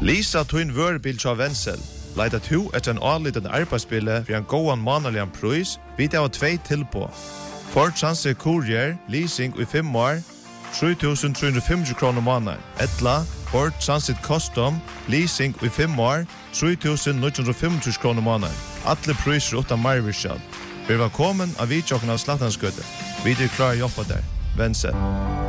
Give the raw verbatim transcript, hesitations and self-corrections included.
Lisa Twin Wörbil tja Wenzel. Leita to etter en avlidende arbeidsbille for en gåan manalian pris, vid av tvei tilpå. Ford Transit Courier, leasing i fem år, tre tusen tre hundre femti kroner måneder. Etla, Ford Transit Custom, leasing i fem år, tre tusen ni hundre femti kroner måneder. Alle priser utan marvirskjall. Vi var velkommen av vidtjokken av Slattanskøtte. Vi er klare å jobbe der. Wenzel.